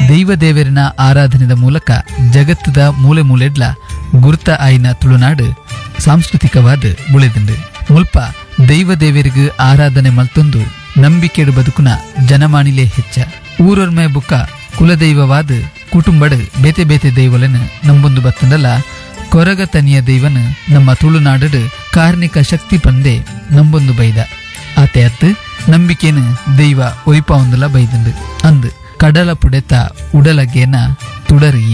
ದೈವ ದೇವರಿನ ಆರಾಧನೆದ ಮೂಲಕ ಜಗತ್ತದ ಮೂಲೆ ಮೂಲೆಡ್ಲ ಗುರುತ ಆಯ್ನ ತುಳುನಾಡು ಸಾಂಸ್ಕೃತಿಕವಾದ ಬುಳೆದಿಂಡು. ಮುಲ್ಪ ದೈವ ದೇವರಿಗೆ ಆರಾಧನೆ ಮಲ್ತೊಂದು ನಂಬಿಕೆಡು ಬದುಕುನ ಜನಮಾನಿಲೆ ಹೆಚ್ಚ. ಊರೊರ್ಮೆ ಬುಕ್ಕ ಕುಲದೈವವಾದ ಕುಟುಂಬಡ್ ಬೇತೆ ಬೇತೆ ದೈವಲನ್ನು ನಂಬೊಂದು ಬತ್ತಂದಲ್ಲ. ಕೊರಗ ತನಿಯ ದೈವನ ನಮ್ಮ ತುಳುನಾಡು ಕಾರ್ಣಿಕ ಶಕ್ತಿ ಪಂದೆ ನಂಬೊಂದು ಬೈದ. ಆತೆ ಅತ್ತು ನಂಬಿಕೆನ ದೈವ ಒಯ್ಪ ಒಂದಲ ಬೈದಂಡು. ಅಂದು ಕಡಲ ಪುಡೆತ ಉಡಲಗೇನ ತುಡರಿ